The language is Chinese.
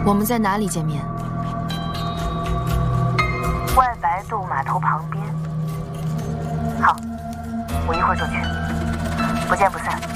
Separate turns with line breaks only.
我们在哪里见面？
外白渡码头旁边。好，我一会儿就去，不见不散。